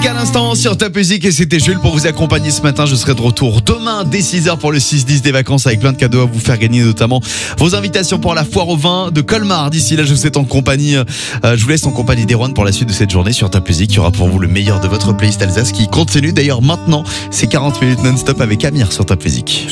à l'instant sur Top Music et c'était Jules pour vous accompagner ce matin. Je serai de retour demain dès 6h pour le 6-10 des vacances avec plein de cadeaux à vous faire gagner, notamment vos invitations pour la foire au vin de Colmar. D'ici là, je vous laisse en compagnie d'Erwan pour la suite de cette journée sur Top Music. Il y aura pour vous le meilleur de votre playlist Alsace qui continue d'ailleurs maintenant. C'est 40 minutes non-stop avec Amir sur Top Music.